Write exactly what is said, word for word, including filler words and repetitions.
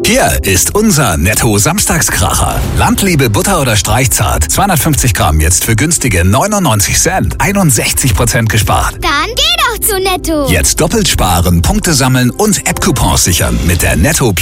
Hier ist unser Netto-Samstagskracher. Landliebe Butter oder Streichzart. zweihundertfünfzig Gramm jetzt für günstige neunundneunzig Cent. einundsechzig Prozent gespart. Dann geh doch zu Netto. Jetzt doppelt sparen, Punkte sammeln und App-Coupons sichern mit der Netto